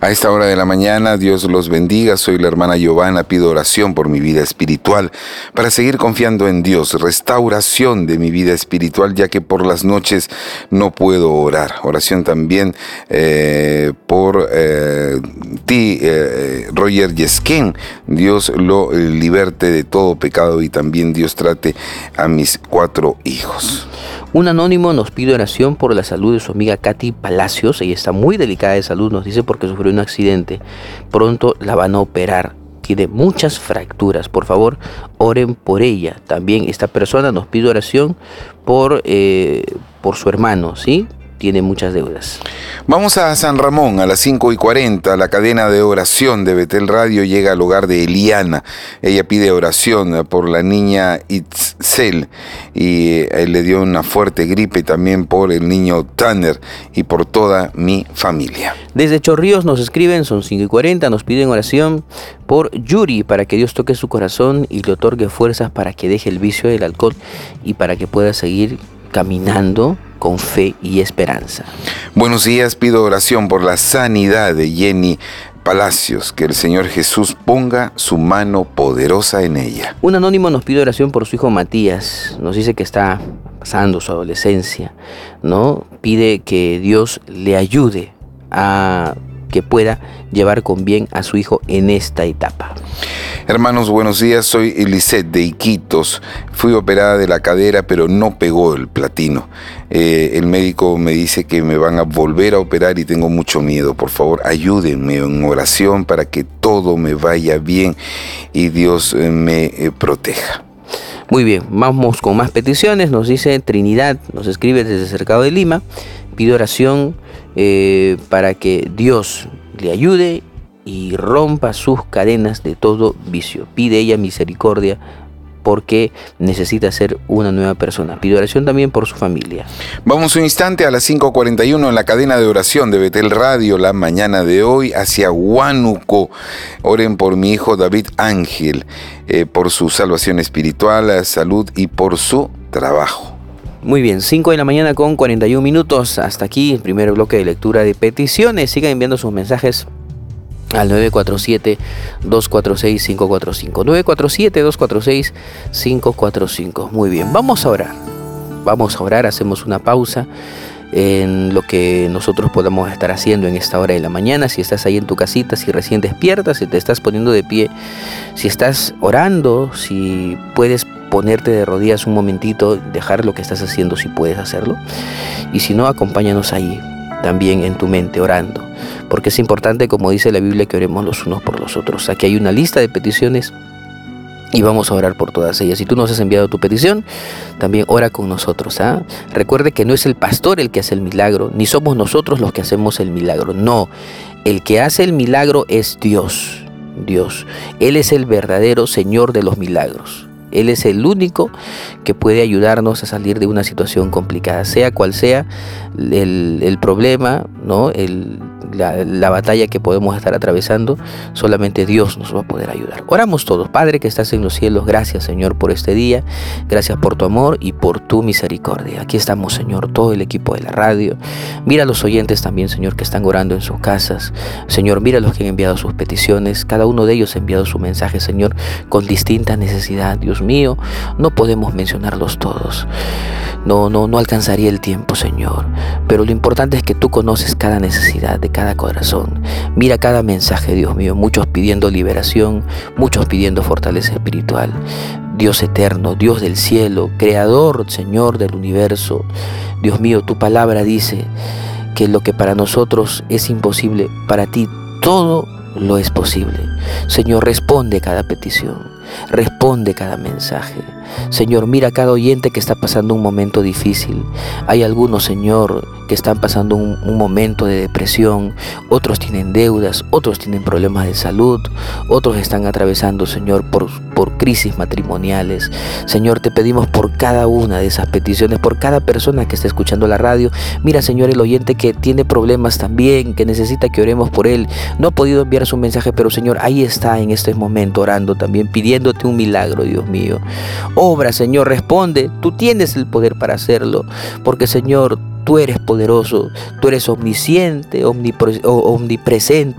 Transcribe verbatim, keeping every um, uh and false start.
A esta hora de la mañana, Dios los bendiga. Soy la hermana Giovanna. Pido oración por mi vida espiritual para seguir confiando en Dios. Restauración de mi vida espiritual, ya que por las noches no puedo orar. Oración también eh, por eh, ti, eh, Roger Yesquén. Dios lo liberte de todo pecado y también Dios trate a mis cuatro hijos. Un anónimo nos pide oración por la salud de su amiga Katy Palacios. Ella está muy delicada de salud, nos dice, porque sufrió un accidente. Pronto la van a operar. Tiene muchas fracturas. Por favor, oren por ella. También esta persona nos pide oración por, eh, por su hermano, ¿sí? Tiene muchas deudas. Vamos a San Ramón a las cinco y cuarenta. La cadena de oración de Betel Radio llega al hogar de Eliana. Ella pide oración por la niña Itzel y eh, le dio una fuerte gripe, también por el niño Tanner y por toda mi familia. Desde Chorrillos nos escriben, son cinco y cuarenta, nos piden oración por Yuri para que Dios toque su corazón y le otorgue fuerzas para que deje el vicio del alcohol y para que pueda seguir caminando con fe y esperanza. Buenos días, pido oración por la sanidad de Jenny Palacios, que el Señor Jesús ponga su mano poderosa en ella. Un anónimo nos pide oración por su hijo Matías, nos dice que está pasando su adolescencia, ¿no? Pide que Dios le ayude a que pueda llevar con bien a su hijo en esta etapa. Hermanos, buenos días, soy Elisette de Iquitos. Fui operada de la cadera, pero no pegó el platino. Eh, el médico me dice que me van a volver a operar y tengo mucho miedo. Por favor, ayúdenme en oración para que todo me vaya bien y Dios me eh, proteja. Muy bien, vamos con más peticiones. Nos dice Trinidad, nos escribe desde Cercado de Lima. Pide oración eh, para que Dios le ayude y rompa sus cadenas de todo vicio. Pide ella misericordia porque necesita ser una nueva persona. Pide oración también por su familia. Vamos un instante a las cinco cuarenta y uno en la cadena de oración de Betel Radio, la mañana de hoy, hacia Huánuco. Oren por mi hijo David Ángel, eh, por su salvación espiritual, salud y por su trabajo. Muy bien, cinco de la mañana con cuarenta y un minutos. Hasta aquí el primer bloque de lectura de peticiones. Sigan enviando sus mensajes al nueve cuatro siete, dos cuatro seis, cinco cuatro cinco. nueve cuatro siete, dos cuatro seis, cinco cuatro cinco. Muy bien, vamos a orar. Vamos a orar, hacemos una pausa en lo que nosotros podamos estar haciendo en esta hora de la mañana. Si estás ahí en tu casita, si recién despiertas, si te estás poniendo de pie, si estás orando, si puedes ponerte de rodillas un momentito, dejar lo que estás haciendo si puedes hacerlo. Y si no, acompáñanos ahí también en tu mente orando, porque es importante, como dice la Biblia, que oremos los unos por los otros. Aquí hay una lista de peticiones y vamos a orar por todas ellas. Si tú nos has enviado tu petición, también ora con nosotros, ¿ah? Recuerde que no es el pastor el que hace el milagro, ni somos nosotros los que hacemos el milagro. No, el que hace el milagro es Dios. Dios, Él es el verdadero Señor de los milagros. Él es el único que puede ayudarnos a salir de una situación complicada, sea cual sea el, el problema, ¿no? El, la, la batalla que podemos estar atravesando. Solamente Dios nos va a poder ayudar. Oramos todos. Padre que estás en los cielos, gracias, Señor, por este día. Gracias por tu amor y por tu misericordia. Aquí estamos, Señor, todo el equipo de la radio. Mira a los oyentes también, Señor, que están orando en sus casas. Señor, mira a los que han enviado sus peticiones. Cada uno de ellos ha enviado su mensaje, Señor, con distinta necesidad. Dios mío, no podemos mencionarlos todos. No, no, no alcanzaría el tiempo, Señor. Pero lo importante es que tú conoces cada necesidad de cada corazón. Mira cada mensaje, Dios mío. Muchos pidiendo liberación, muchos pidiendo fortaleza espiritual. Dios eterno, Dios del cielo, Creador, Señor del universo. Dios mío, tu palabra dice que lo que para nosotros es imposible, para ti todo lo es posible. Señor, responde cada petición. Responde cada mensaje. Señor, mira a cada oyente que está pasando un momento difícil. Hay algunos, Señor, que están pasando un, un momento de depresión. Otros tienen deudas, otros tienen problemas de salud. Otros están atravesando, Señor, por, por crisis matrimoniales. Señor, te pedimos por cada una de esas peticiones, por cada persona que está escuchando la radio. Mira, Señor, el oyente que tiene problemas también, que necesita que oremos por él. No ha podido enviar su mensaje, pero, Señor, ahí está en este momento orando también, pidiéndote un milagro, Dios mío. Obra, Señor, responde. Tú tienes el poder para hacerlo, porque, Señor, tú eres poderoso, tú eres omnisciente, omnipre- omnipresente.